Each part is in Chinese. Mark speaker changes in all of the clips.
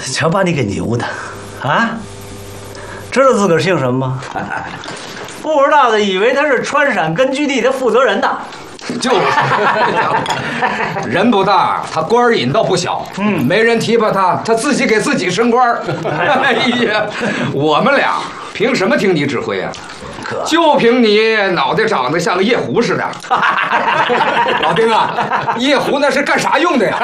Speaker 1: 瞧把你给牛的，啊！知道自个儿姓什么吗？不知道的以为他是川陕根据地的负责人呢。
Speaker 2: 就是，人不大，他官儿瘾倒不小。没人提拔他，他自己给自己升官儿。哎呀，我们俩凭什么听你指挥啊？就凭你脑袋长得像个夜壶似的。老丁啊，夜壶那是干啥用的呀？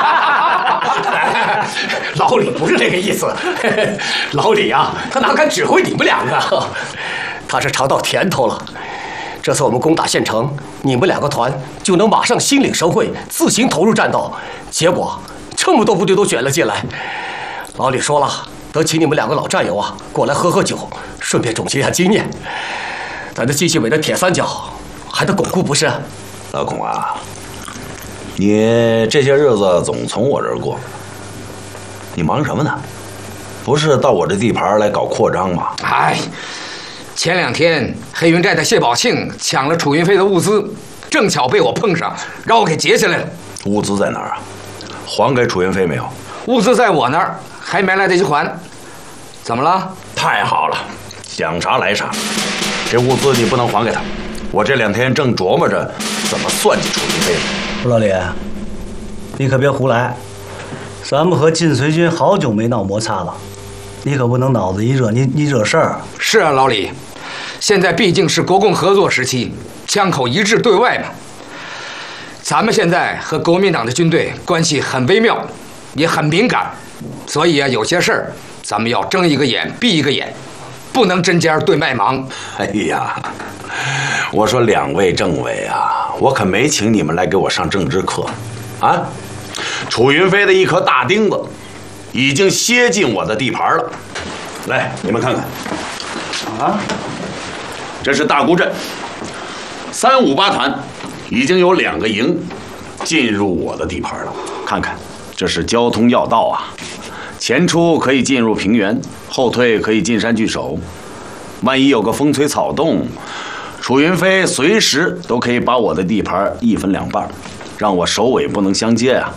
Speaker 3: 老李不是这个意思，老李啊，他哪敢指挥你们两个？他是尝到甜头了。这次我们攻打县城，你们两个团就能马上心领神会，自行投入战斗。结果这么多部队都选了进来。老李说了，得请你们两个老战友啊过来喝喝酒，顺便总结一下经验。咱这纪信委的铁三角还得巩固不是？
Speaker 4: 老孔啊，你这些日子总从我这儿过，你忙什么呢？不是到我这地盘来搞扩张吗？
Speaker 2: 哎，前2天黑云寨的谢宝庆抢了楚云飞的物资，正巧被我碰上，让我给截下来了。
Speaker 4: 物资在哪儿啊？还给楚云飞没有？
Speaker 2: 物资在我那儿，还没来得及还。怎么了？
Speaker 4: 太好了，想啥来啥。这物资你不能还给他，我这2天正琢磨着怎么算计楚云飞呢。
Speaker 1: 老李，你可别胡来，咱们和晋绥军好久没闹摩擦了，你可不能脑子一热你惹事儿。
Speaker 2: 是啊，老李，现在毕竟是国共合作时期，枪口一致对外嘛。咱们现在和国民党的军队关系很微妙，也很敏感，所以啊，有些事儿咱们要睁一个眼闭一个眼，不能针尖对麦芒。
Speaker 4: 哎呀，我说2位政委啊，我可没请你们来给我上政治课啊！楚云飞的一颗大钉子已经楔进我的地盘了。来，你们看看啊，这是大沽镇358团已经有2个营进入我的地盘了。看看，这是交通要道啊，前出可以进入平原，后退可以进山据守。万一有个风吹草动，楚云飞随时都可以把我的地盘一分2半，让我首尾不能相接啊！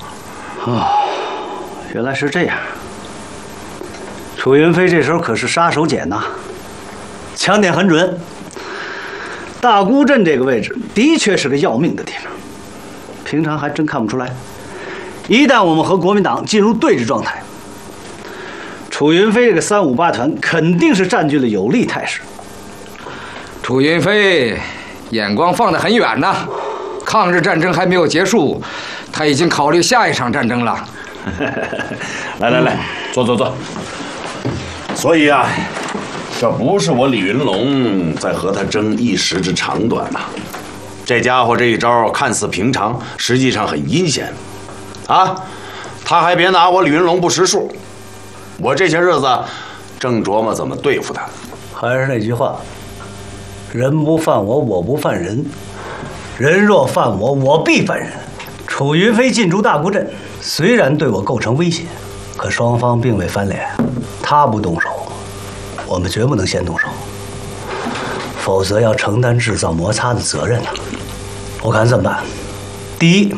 Speaker 1: 原来是这样。楚云飞这时候可是杀手锏呐，枪点很准。大沽镇这个位置的确是个要命的地方，平常还真看不出来。一旦我们和国民党进入对峙状态，楚云飞这个358团肯定是占据了有利态势。
Speaker 2: 楚云飞眼光放得很远呐，抗日战争还没有结束，他已经考虑下一场战争了。
Speaker 4: 来，坐。所以啊，这不是我李云龙在和他争一时之长短呐。这家伙这一招看似平常，实际上很阴险啊！他还别拿我李云龙不识数。我这些日子正琢磨怎么对付他。
Speaker 1: 还是那句话，人不犯我，我不犯人；人若犯我，我必犯人。楚云飞进驻大沽镇，虽然对我构成威胁，可双方并未翻脸。他不动手，我们绝不能先动手，否则要承担制造摩擦的责任呢。我看这么办：第一，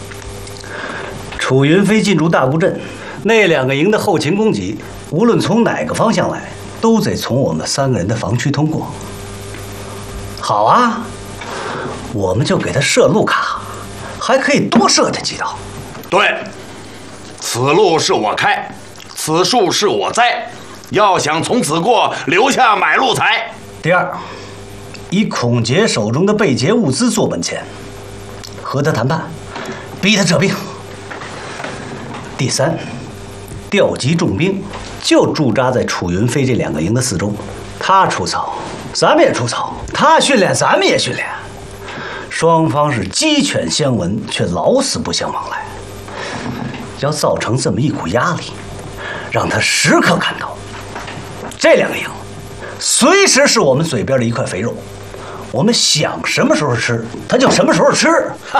Speaker 1: 楚云飞进驻大沽镇，那2个营的后勤供给，无论从哪个方向来，都得从我们3个人的防区通过。好啊，我们就给他设路卡，还可以多设他几道。
Speaker 4: 对，此路是我开，此树是我栽，要想从此过，留下买路财。
Speaker 1: 第二，以孔杰手中的被劫物资做本钱，和他谈判，逼他撤兵。第三，调集重兵，就驻扎在楚云飞这2个营的四周。他出草，咱们也出草；他训练，咱们也训练。双方是鸡犬相闻，却老死不相往来。要造成这么一股压力，让他时刻感到这2个营随时是我们嘴边的一块肥肉，我们想什么时候吃，他就什么时候吃。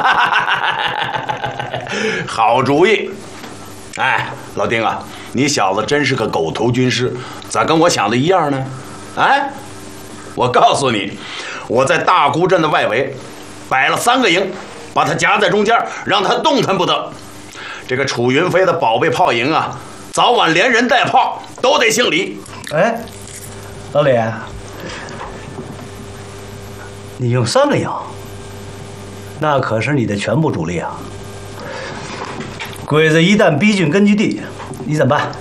Speaker 4: 好主意！哎，老丁啊，你小子真是个狗头军师，咋跟我想的一样呢？哎，我告诉你，我在大沽镇的外围摆了3个营，把他夹在中间，让他动弹不得。这个楚云飞的宝贝炮营啊， 早晚连人带炮都得姓李。
Speaker 1: 哎，老李，你用3个营，那可是你的全部主力啊！鬼子一旦逼近根据地，你怎么办？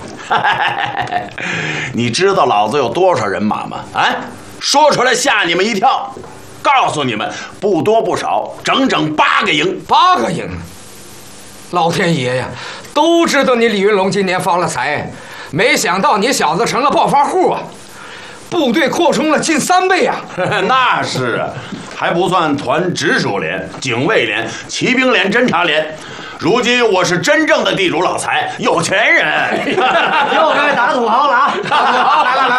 Speaker 4: 你知道老子有多少人马吗？啊，说出来吓你们一跳。告诉你们，不多不少，整整8个营。
Speaker 2: 8个营！老天爷呀，都知道你李云龙今年发了财，没想到你小子成了暴发户啊！部队扩充了近3倍啊！
Speaker 4: 那是啊，还不算团直属连、警卫连、骑兵连、侦察连。如今我是真正的地主老财，有钱人。
Speaker 1: 又该打土豪了啊！
Speaker 2: 来来来。